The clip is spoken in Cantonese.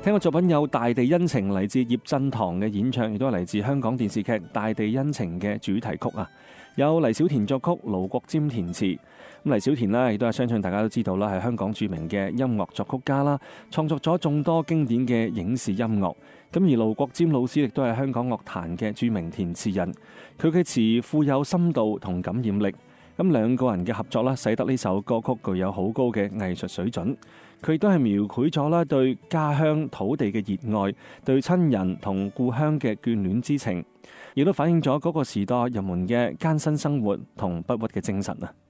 聽過作品有《大地恩情》，嚟自葉振棠嘅演唱，亦都係嚟自香港電視劇《大地恩情》嘅主題曲啊。有黎小田作曲，盧國沾填詞。咁黎小田呢，亦都係相信大家都知道啦，係香港著名嘅音樂作曲家啦，創作咗眾多經典嘅影視音樂。咁而盧國沾老師亦都係香港樂壇嘅著名填詞人，佢嘅詞富有深度同感染力。咁兩個人嘅合作啦，使得呢首歌曲具有好高嘅藝術水準。佢亦都係描繪咗啦對家鄉土地嘅熱愛，對親人同故鄉嘅眷戀之情，亦都反映咗嗰個時代人們嘅艱辛生活同不屈嘅精神啊！